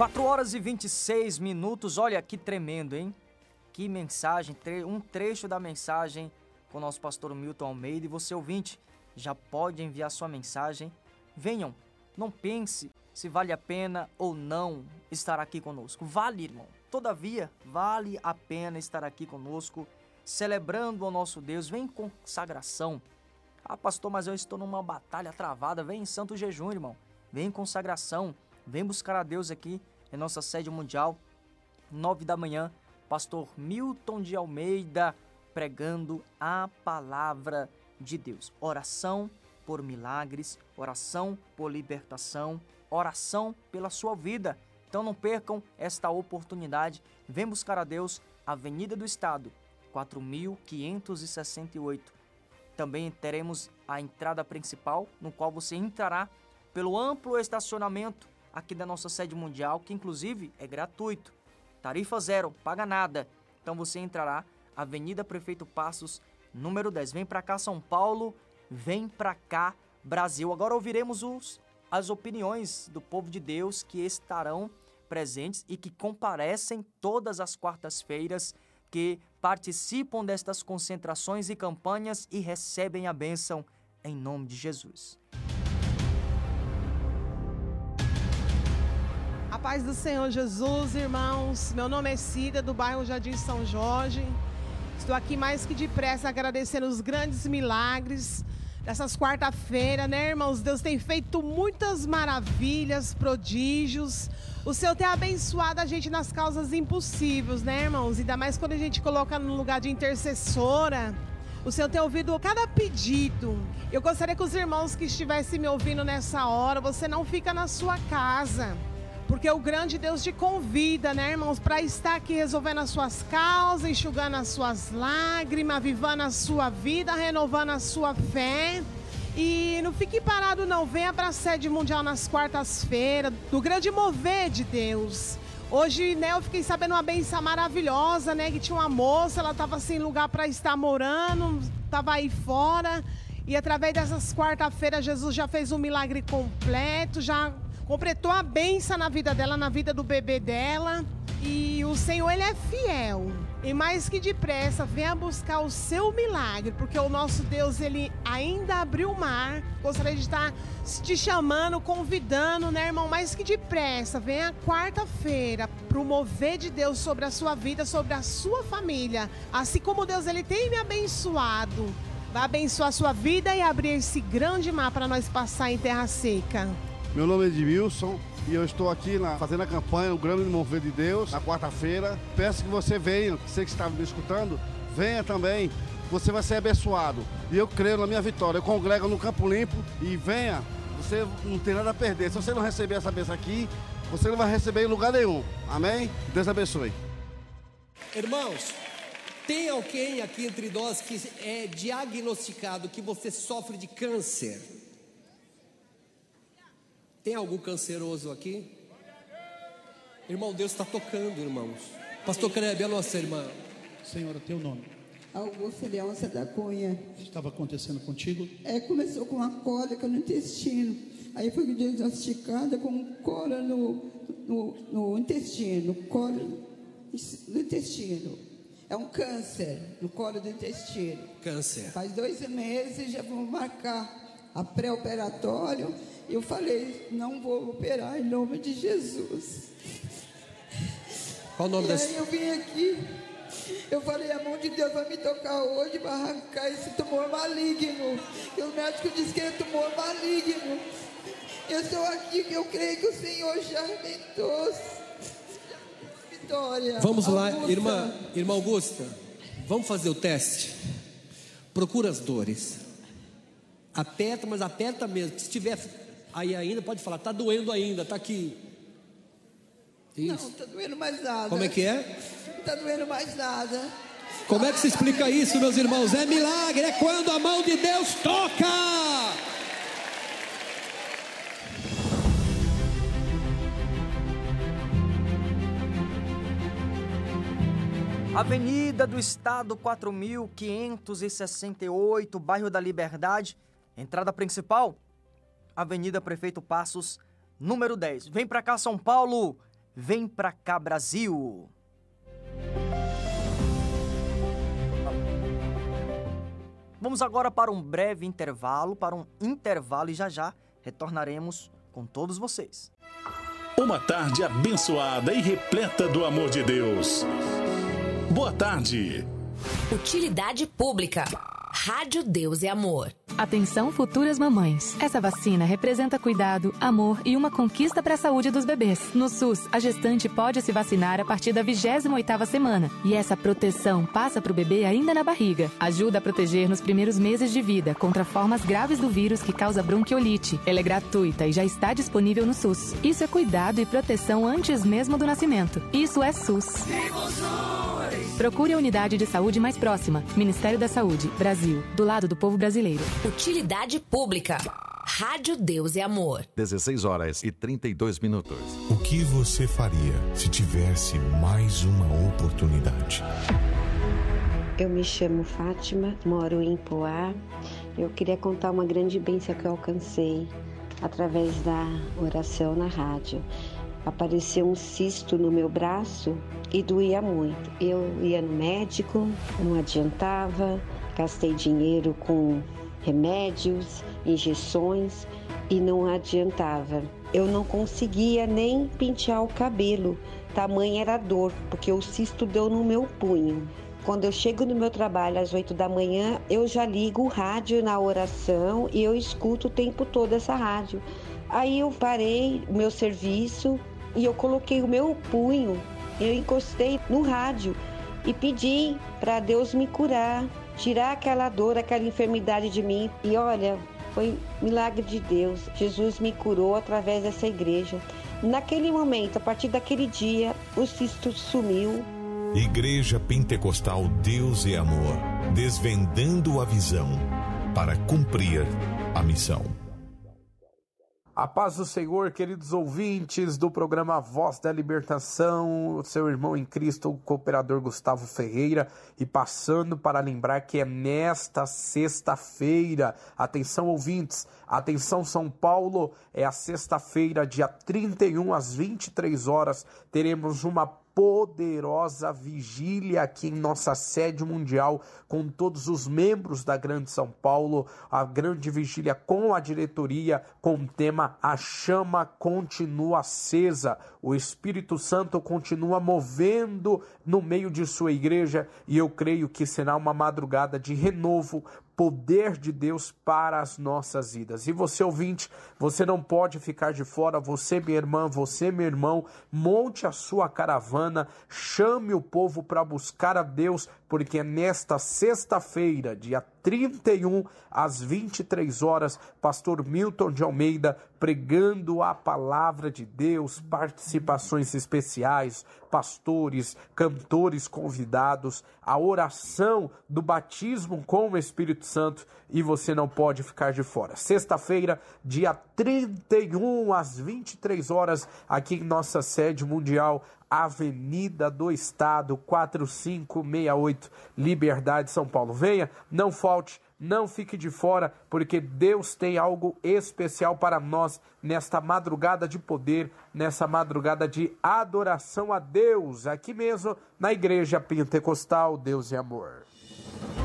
4h26. Olha que tremendo, hein? Que mensagem, um trecho da mensagem com o nosso pastor Milton Almeida. E você, ouvinte, já pode enviar sua mensagem. Venham, não pense se vale a pena ou não estar aqui conosco. Vale, irmão. Todavia, vale a pena estar aqui conosco, celebrando o nosso Deus. Vem em consagração. Ah, pastor, mas eu estou numa batalha travada. Vem em santo jejum, irmão. Vem em consagração. Vem buscar a Deus aqui em nossa sede mundial, 9 da manhã, pastor Milton de Almeida pregando a palavra de Deus. Oração por milagres, oração por libertação, oração pela sua vida. Então não percam esta oportunidade. Vem buscar a Deus, Avenida do Estado, 4568. Também teremos a entrada principal, no qual você entrará pelo amplo estacionamento aqui da nossa sede mundial, que inclusive é gratuito. Tarifa zero, paga nada. Então você entrará, Avenida Prefeito Passos, número 10. Vem pra cá, São Paulo. Vem pra cá, Brasil. Agora ouviremos as opiniões do povo de Deus que estarão presentes e que comparecem todas as quartas-feiras, que participam destas concentrações e campanhas e recebem a bênção em nome de Jesus. A paz do Senhor Jesus, irmãos. Meu nome é Cida, do bairro Jardim São Jorge. Estou aqui mais que depressa agradecendo os grandes milagres dessas quarta-feira, né, irmãos? Deus tem feito muitas maravilhas, prodígios. O Senhor tem abençoado a gente nas causas impossíveis, né, irmãos? Ainda mais quando a gente coloca no lugar de intercessora. O Senhor tem ouvido cada pedido. Eu gostaria que os irmãos que estivessem me ouvindo nessa hora, você não fica na sua casa. Porque o grande Deus te convida, né, irmãos, para estar aqui resolvendo as suas causas, enxugando as suas lágrimas, avivando a sua vida, renovando a sua fé. E não fique parado não, venha para a sede mundial nas quartas-feiras, do grande mover de Deus. Hoje, né, eu fiquei sabendo uma benção maravilhosa, né, que tinha uma moça, ela estava sem lugar para estar morando, estava aí fora. E através dessas quarta-feiras, Jesus já fez um milagre completo, já completou a bênção na vida dela, na vida do bebê dela. E o Senhor, Ele é fiel. E mais que depressa, venha buscar o seu milagre, porque o nosso Deus, Ele ainda abriu o mar. Gostaria de estar te chamando, convidando, né, irmão? Mais que depressa, venha quarta-feira pro mover de Deus sobre a sua vida, sobre a sua família. Assim como Deus, Ele tem me abençoado. Vai abençoar a sua vida e abrir esse grande mar para nós passar em terra seca. Meu nome é Edmilson e eu estou aqui fazendo a campanha, o Grande Mover de Deus, na quarta-feira. Peço que você venha, você que está me escutando, venha também, você vai ser abençoado. E eu creio na minha vitória, eu congrego no Campo Limpo e venha, você não tem nada a perder. Se você não receber essa bênção aqui, você não vai receber em lugar nenhum. Amém? Deus abençoe. Irmãos, tem alguém aqui entre nós que é diagnosticado que você sofre de câncer? Tem algum canceroso aqui? Irmão, Deus está tocando, irmãos. Pastor Kleber, a nossa irmã. Senhora, teu nome? Augusta Leonça da Cunha. O que estava acontecendo contigo? Começou com uma cólica no intestino. Aí foi diagnosticada com cólica no intestino. Cólica no intestino. É um câncer no colo do intestino. Câncer. Faz 2 meses, já vamos marcar a pré-operatório. Eu falei, não vou operar em nome de Jesus. Qual o nome dessa? Aí eu vim aqui, eu falei, a mão de Deus vai me tocar hoje para arrancar esse tumor maligno. E o médico disse que é tumor maligno. Eu estou aqui, eu creio que o Senhor já me trouxe vitória. Vamos lá, irmã Augusta, vamos fazer o teste. Procura as dores. Aperta, mas aperta mesmo. Se tiver aí ainda, pode falar, tá doendo ainda, tá aqui. Isso. Não, tá doendo mais nada. Como é que é? Não tá doendo mais nada. Como é que se explica isso, meus irmãos? É milagre, é quando a mão de Deus toca. Avenida do Estado 4568, bairro da Liberdade. Entrada principal, Avenida Prefeito Passos, número 10. Vem pra cá, São Paulo. Vem Pra Cá Brasil. Vamos agora para um breve intervalo, e já retornaremos com todos vocês. Uma tarde abençoada e repleta do amor de Deus. Boa tarde. Utilidade pública. Rádio Deus e Amor. Atenção, futuras mamães. Essa vacina representa cuidado, amor e uma conquista para a saúde dos bebês. No SUS, a gestante pode se vacinar a partir da 28ª semana. E essa proteção passa para o bebê ainda na barriga. Ajuda a proteger nos primeiros meses de vida contra formas graves do vírus que causa bronquiolite. Ela é gratuita e já está disponível no SUS. Isso é cuidado e proteção antes mesmo do nascimento. Isso é SUS. Procure a unidade de saúde mais próxima. Ministério da Saúde, Brasil, do lado do povo brasileiro. Utilidade pública. Rádio Deus e Amor. 16h32. O que você faria se tivesse mais uma oportunidade? Eu me chamo Fátima, moro em Poá. Eu queria contar uma grande bênção que eu alcancei através da oração na rádio. Apareceu um cisto no meu braço e doía muito. Eu ia no médico, não adiantava, gastei dinheiro com remédios, injeções e não adiantava. Eu não conseguia nem pentear o cabelo, tamanha era a dor, porque o cisto deu no meu punho. Quando eu chego no meu trabalho às 8 da manhã, eu já ligo o rádio na oração e eu escuto o tempo todo essa rádio. Aí eu parei o meu serviço e eu coloquei o meu punho, eu encostei no rádio e pedi para Deus me curar, tirar aquela dor, aquela enfermidade de mim. E olha, foi milagre de Deus. Jesus me curou através dessa igreja. Naquele momento, a partir daquele dia, o cisto sumiu. Igreja Pentecostal Deus e Amor, desvendando a visão para cumprir a missão. A paz do Senhor, queridos ouvintes do programa Voz da Libertação, o seu irmão em Cristo, o cooperador Gustavo Ferreira, e passando para lembrar que é nesta sexta-feira, atenção ouvintes, atenção São Paulo, é a sexta-feira, dia 31 às 23 horas, teremos uma poderosa vigília aqui em nossa sede mundial com todos os membros da Grande São Paulo, a grande vigília com a diretoria, com o tema A Chama Continua Acesa. O Espírito Santo continua movendo no meio de sua igreja e eu creio que será uma madrugada de renovo, poder de Deus para as nossas vidas. E você, ouvinte, você não pode ficar de fora, você, minha irmã, você, meu irmão, monte a sua caravana, chame o povo para buscar a Deus, porque nesta sexta-feira, dia 31, às 23 horas, pastor Milton de Almeida, pregando a palavra de Deus, participações especiais, pastores, cantores convidados, a oração do batismo com o Espírito Santo, e você não pode ficar de fora. Sexta-feira, dia 31, às 23 horas, aqui em nossa sede mundial, Avenida do Estado, 4568, Liberdade, São Paulo. Venha, não falte, não fique de fora, porque Deus tem algo especial para nós nesta madrugada de poder, nessa madrugada de adoração a Deus, aqui mesmo na Igreja Pentecostal Deus e Amor.